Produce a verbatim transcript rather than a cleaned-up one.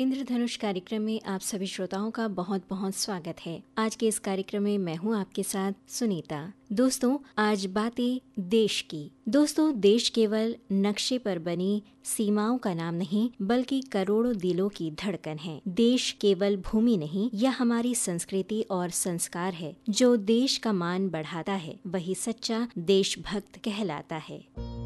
इंद्रधनुष कार्यक्रम में आप सभी श्रोताओं का बहुत बहुत स्वागत है। आज के इस कार्यक्रम में मैं हूं आपके साथ सुनीता। दोस्तों, आज बातें देश की। दोस्तों, देश केवल नक्शे पर बनी सीमाओं का नाम नहीं, बल्कि करोड़ों दिलों की धड़कन है। देश केवल भूमि नहीं, यह हमारी संस्कृति और संस्कार है। जो देश का मान बढ़ाता है, वही सच्चा देशभक्त कहलाता है।